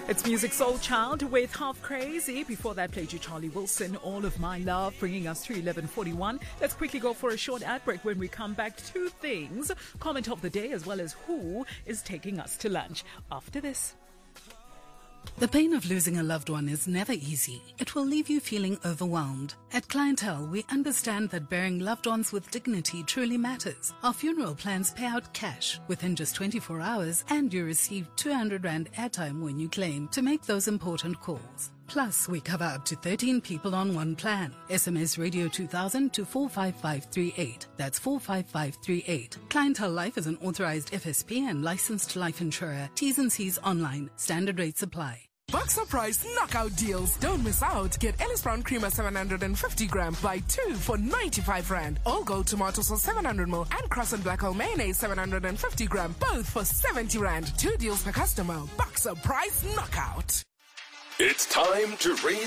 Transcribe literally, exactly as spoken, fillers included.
It's Music Soul Child with Half Crazy. Before that, played you Charlie Wilson, All of My Love, bringing us through eleven forty-one. Let's quickly go for a short ad break. When we come back, two things, comment of the day as well as who is taking us to lunch. After this. The pain of losing a loved one is never easy. It will leave you feeling overwhelmed. At Clientele, we understand that burying loved ones with dignity truly matters. Our funeral plans pay out cash within just twenty-four hours, and you receive two hundred rand airtime when you claim to make those important calls. Plus, we cover up to thirteen people on one plan. S M S Radio two thousand to four five five three eight. That's four five five three eight. Clientele Life is an authorized F S P and licensed life insurer. T's and C's online. Standard rates apply. Boxer Price knockout deals. Don't miss out. Get Ellis Brown Creamer seven hundred fifty gram. Buy two for ninety-five rand. All Gold Tomato Sauce seven hundred milliliters and Croissant Black Hole Mayonnaise seven hundred fifty gram. Both for seventy rand. Two deals per customer. Boxer Price knockout. It's time to raise